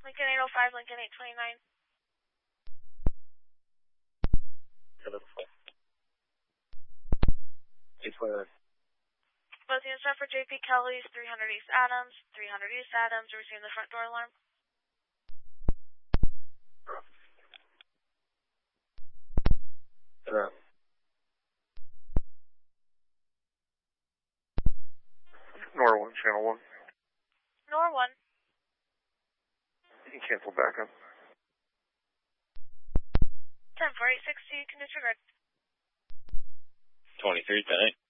Lincoln 805, Lincoln 829. Both units are for JP Kelly's, 300 East Adams, 300 East Adams, receiving the front door alarm. NOR 1, channel 1. NOR 1. You can cancel backup. 10-4, 860, you can disregard. 23, 10-8.